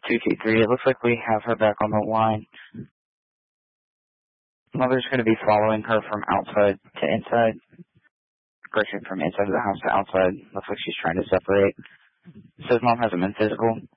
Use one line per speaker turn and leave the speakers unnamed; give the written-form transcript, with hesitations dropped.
223. It looks like we have her back on the line. Mother's going to be following her from outside to inside. Correction, from inside of the house to outside. Looks like she's trying to separate. Says mom hasn't been physical.